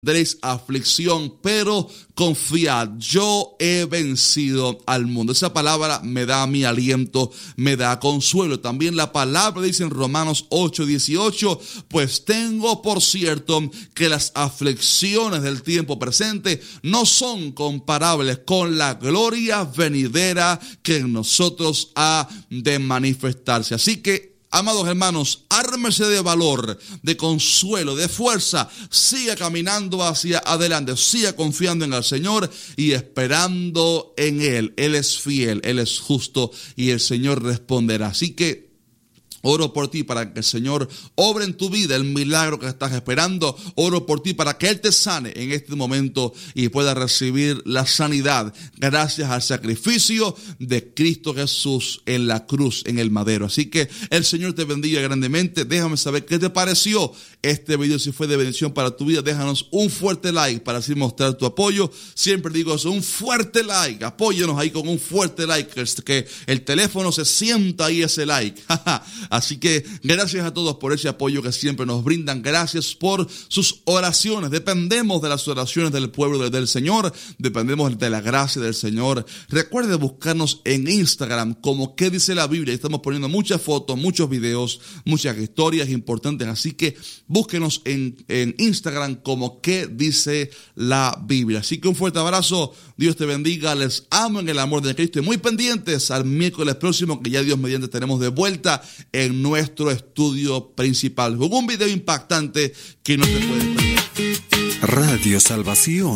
tendréis aflicción, pero confiad, yo he vencido al mundo. Esa palabra me da mi aliento, me da consuelo. También la palabra dice en Romanos 8:18, pues tengo por cierto que las aflicciones del tiempo presente no son comparables con la gloria venidera que en nosotros ha de manifestarse. Así que, amados hermanos, ármese de valor, de consuelo, de fuerza. Siga caminando hacia adelante, siga confiando en el Señor y esperando en Él. Él es fiel, Él es justo y el Señor responderá. Así que oro por ti para que el Señor obre en tu vida el milagro que estás esperando. Oro por ti para que Él te sane en este momento y pueda recibir la sanidad gracias al sacrificio de Cristo Jesús en la cruz, en el madero. Así que el Señor te bendiga grandemente. Déjame saber qué te pareció este video. Si fue de bendición para tu vida, déjanos un fuerte like para así mostrar tu apoyo. Siempre digo eso, un fuerte like. Apóyenos ahí con un fuerte like, que el teléfono se sienta ahí ese like. Así que gracias a todos por ese apoyo que siempre nos brindan. Gracias por sus oraciones. Dependemos de las oraciones del pueblo del Señor. Dependemos de la gracia del Señor. Recuerde buscarnos en Instagram como ¿Qué dice la Biblia? Estamos poniendo muchas fotos, muchos videos, muchas historias importantes. Así que búsquenos en Instagram como ¿Qué dice la Biblia? Así que un fuerte abrazo. Dios te bendiga. Les amo en el amor de Cristo. Y muy pendientes al miércoles próximo, que ya Dios mediante tenemos de vuelta en nuestro estudio principal, con un video impactante que no te puedes perder. Radio Salvación,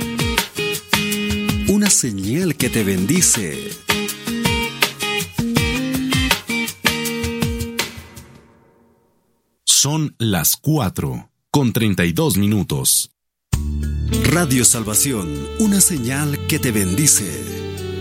una señal que te bendice. Son las 4:32. Radio Salvación, una señal que te bendice.